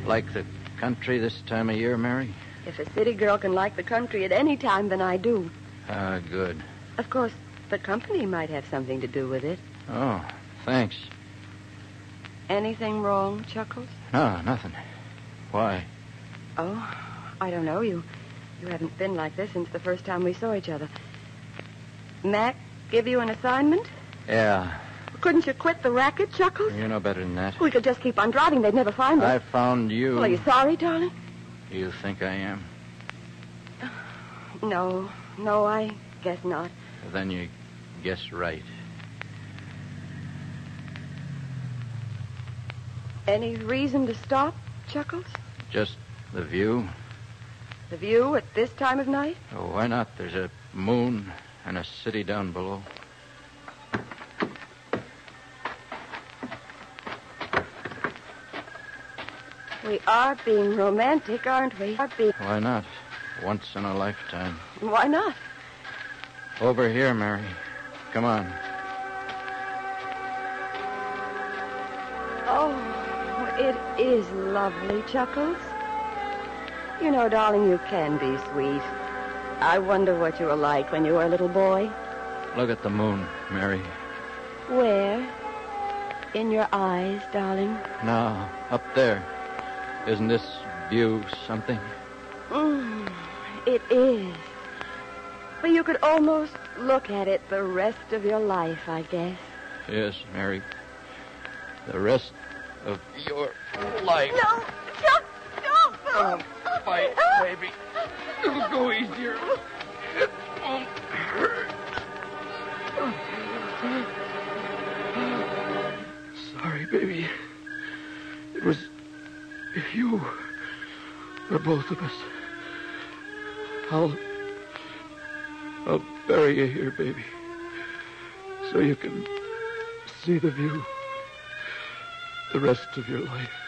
like the country this time of year, Mary? If a city girl can like the country at any time, then I do. Ah, good. Of course, the company might have something to do with it. Oh, thanks. Anything wrong, Chuckles? No, nothing. Why? Oh, I don't know. You haven't been like this since the first time we saw each other. Mac give you an assignment? Yeah. Couldn't you quit the racket, Chuckles? You know better than that. We could just keep on driving. They'd never find us. I found you. Well, are you sorry, darling? You think I am? No, I guess not. Then you guess right. Any reason to stop, Chuckles? Just the view. The view at this time of night? Oh, why not? There's a moon and a city down below. We are being romantic, aren't we? Why not? Once in a lifetime. Why not? Over here, Mary. Come on. Oh, it is lovely, Chuckles. You know, darling, you can be sweet. I wonder what you were like when you were a little boy. Look at the moon, Mary. Where? In your eyes, darling. No, up there. Isn't this view something? It is. But you could almost look at it the rest of your life, I guess. Yes, Mary. The rest of your life. No, Chuck, don't. Oh, fight, baby. It'll go easier. It won't hurt. Sorry, baby. It was you or both of us. I'll bury you here, baby, so you can see the view the rest of your life.